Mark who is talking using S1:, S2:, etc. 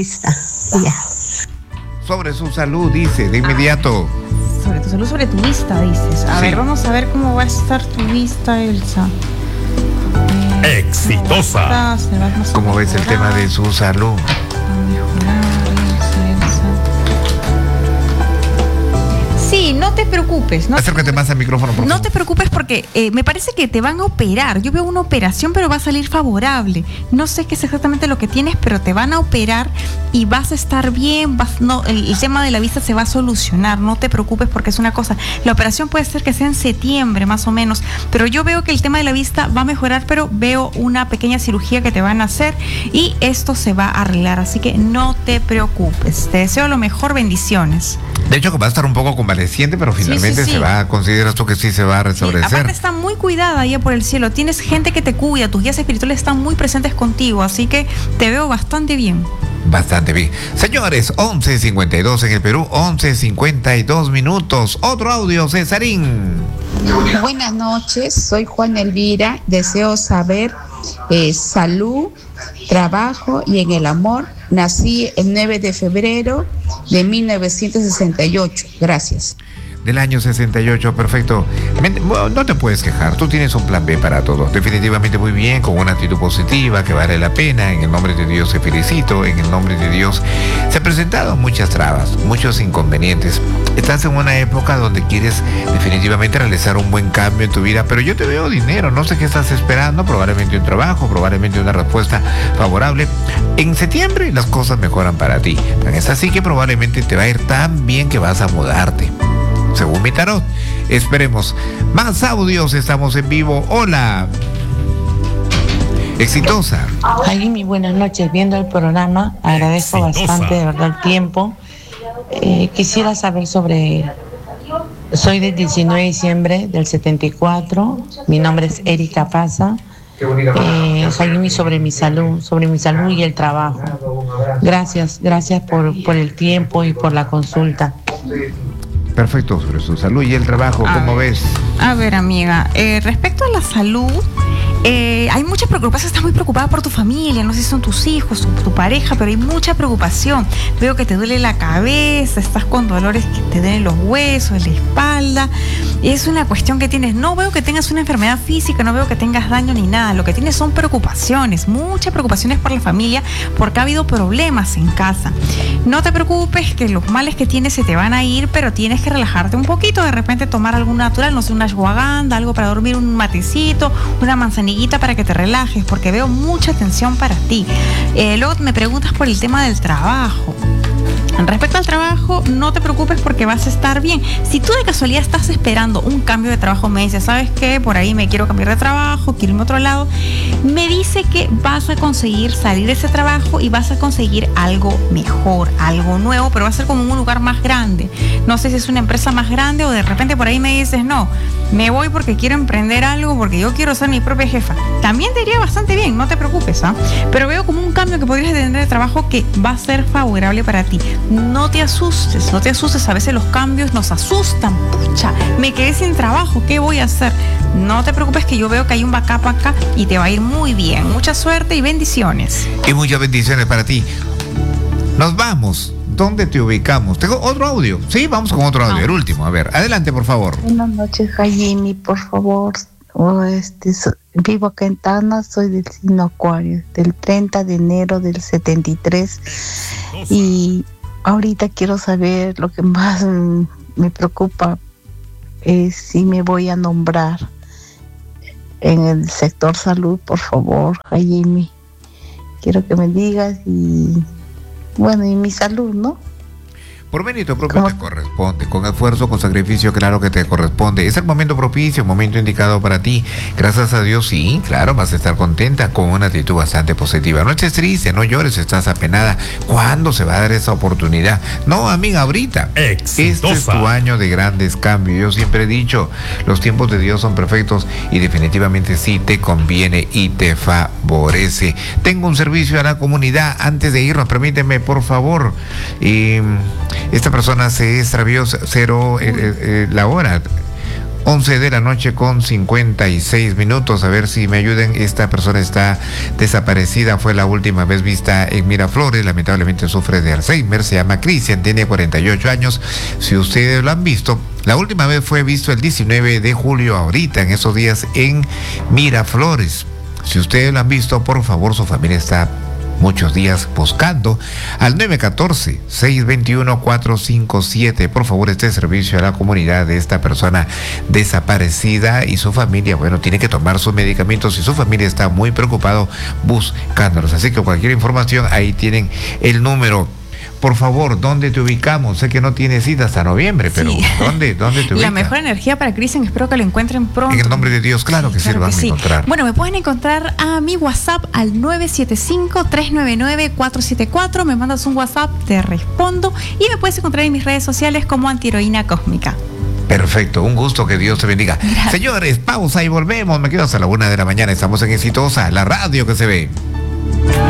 S1: Está, ya.
S2: Sobre su salud, dice, de inmediato.
S3: Sobre tu salud, sobre tu vista, dices. A ver, vamos a ver cómo va a estar tu vista, Elsa.
S4: Exitosa.
S2: ¿Cómo ves el tema de su salud?
S3: Sí, no te preocupes.
S2: Acércate más al micrófono, por favor.
S3: No te preocupes porque me parece que te van a operar. Yo veo una operación, pero va a salir favorable. No sé qué es exactamente lo que tienes, pero te van a operar y vas a estar bien. El tema de la vista se va a solucionar. No te preocupes porque es una cosa. La operación puede ser que sea en septiembre, más o menos. Pero yo veo que el tema de la vista va a mejorar, pero veo una pequeña cirugía que te van a hacer y esto se va a arreglar. Así que no te preocupes. Te deseo lo mejor. Bendiciones.
S2: De hecho, que va a estar un poco convaleciente, pero finalmente
S3: sí.
S2: se va, ¿consideras tú que sí se va a restablecer?
S3: Sí, aparte está muy cuidada allá por el cielo. Tienes gente que te cuida, tus guías espirituales están muy presentes contigo, así que te veo bastante bien.
S2: Bastante bien. Señores, 11:52 en el Perú, 11:52 minutos. Otro audio, Cesarín.
S5: Buenas noches, soy Juan Elvira. Deseo saber salud, trabajo y en el amor. Nací el 9 de febrero de 1968. Gracias.
S2: Del año 68, perfecto. No te puedes quejar, tú tienes un plan B para todo. Definitivamente muy bien, con una actitud positiva que vale la pena. En el nombre de Dios te felicito, en el nombre de Dios. Se han presentado muchas trabas, muchos inconvenientes. Estás en una época donde quieres definitivamente realizar un buen cambio en tu vida, pero yo te veo dinero, no sé qué estás esperando, probablemente un trabajo, probablemente una respuesta favorable. En septiembre las cosas mejoran para ti. Es así que probablemente te va a ir tan bien que vas a mudarte. Según mi tarot, esperemos. Más audios, estamos en vivo. Hola. Exitosa.
S6: Jaime, buenas noches. Viendo el programa, agradezco bastante de verdad el tiempo. Quisiera saber soy del 19 de diciembre del 74. Mi nombre es Erika Paza. Jaime, sobre mi salud y el trabajo. Gracias por el tiempo y por la consulta.
S2: Perfecto, sobre su salud y el trabajo, ¿cómo ves?
S3: A ver, amiga, respecto a la salud, hay mucha preocupación, estás muy preocupada por tu familia, no sé si son tus hijos, tu pareja, pero hay mucha preocupación. Veo que te duele la cabeza, estás con dolores que te duelen los huesos, la espalda. Es una cuestión que tienes, no veo que tengas una enfermedad física, no veo que tengas daño ni nada. Lo que tienes son preocupaciones, muchas preocupaciones por la familia, porque ha habido problemas en casa. No te preocupes, que los males que tienes se te van a ir, pero tienes que relajarte un poquito, de repente tomar algo natural, no sé, una ashwagandha, algo para dormir, un matecito, una manzanillita para que te relajes, porque veo mucha tensión para ti. Luego me preguntas por el tema del trabajo. Respecto al trabajo, no te preocupes porque vas a estar bien. Si tú de casualidad estás esperando un cambio de trabajo, me dices, ¿sabes qué? Por ahí me quiero cambiar de trabajo, quiero irme a otro lado. Me dice que vas a conseguir salir de ese trabajo y vas a conseguir algo mejor, algo nuevo, pero va a ser como en un lugar más grande. No sé si es una empresa más grande o de repente por ahí me dices, no, me voy porque quiero emprender algo, porque yo quiero ser mi propia jefa. También te iría bastante bien, no te preocupes, ¿ah? Pero veo como un cambio que podrías tener de trabajo que va a ser favorable para ti. No te asustes, a veces los cambios nos asustan. Pucha, me quedé sin trabajo, ¿qué voy a hacer? No te preocupes que yo veo que hay un backup acá y te va a ir muy bien. Mucha suerte y bendiciones.
S2: Y muchas bendiciones para ti. Nos vamos. ¿Dónde te ubicamos? ¿Tengo otro audio? Sí, vamos con otro audio, el último. A ver, adelante, por favor.
S1: Buenas noches, Jaime, por favor. Vivo acá en Tacna, soy del signo Acuario, del 30 de enero del 73. Y ahorita quiero saber, lo que más me preocupa es si me voy a nombrar en el sector salud, por favor, Jaime. Quiero que me digas y mi salud, ¿no?
S2: Por mérito propio te corresponde, con esfuerzo, con sacrificio, claro que te corresponde. Es el momento propicio, el momento indicado para ti. Gracias a Dios, sí, claro, vas a estar contenta, con una actitud bastante positiva. No estés triste, no llores, estás apenada. ¿Cuándo se va a dar esa oportunidad? No, amiga, ahorita. Exitosa. Este es tu año de grandes cambios. Yo siempre he dicho, los tiempos de Dios son perfectos y definitivamente sí te conviene y te favorece. Tengo un servicio a la comunidad. Antes de irnos, permíteme, por favor. Esta persona se extravió la hora. 11 de la noche con 56 minutos. A ver si me ayuden. Esta persona está desaparecida. Fue la última vez vista en Miraflores. Lamentablemente sufre de Alzheimer. Se llama Cristian, tiene 48 años. Si ustedes lo han visto, la última vez fue visto el 19 de julio, ahorita, en esos días, en Miraflores. Si ustedes lo han visto, por favor, su familia está muchos días buscando al 914-621-457. Por favor, este servicio a la comunidad de esta persona desaparecida y su familia. Bueno, tiene que tomar sus medicamentos y su familia está muy preocupado buscándolos. Así que cualquier información, ahí tienen el número. Por favor, ¿dónde te ubicamos? Sé que no tienes cita hasta noviembre, pero sí. ¿Dónde te ubicas?
S3: La mejor energía para Cristian, espero que lo encuentren pronto.
S2: En el nombre de Dios, claro que sí, lo van a encontrar.
S3: Bueno, me pueden encontrar a mi WhatsApp al 975-399-474. Me mandas un WhatsApp, te respondo. Y me puedes encontrar en mis redes sociales como Antiheroína Cósmica.
S2: Perfecto, un gusto, que Dios te bendiga. Gracias. Señores, pausa y volvemos. Me quedo hasta la 1 de la mañana. Estamos en Exitosa, la radio que se ve.